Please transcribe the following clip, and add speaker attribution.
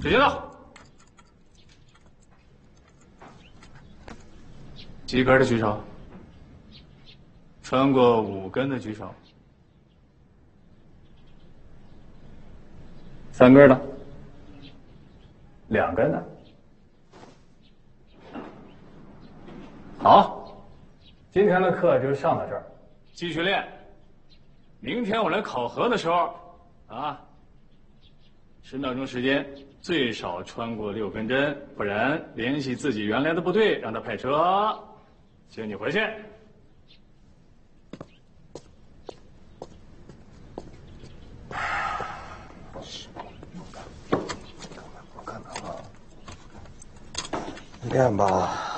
Speaker 1: 直接到。及格的举手。穿过5根的举手。3根的。2根的。好，今天的课就上到这儿，继续练。明天我来考核的时候，啊，10秒钟时间，最少穿过6根针，不然联系自己原来的部队，让他派车接你回去。
Speaker 2: 练吧。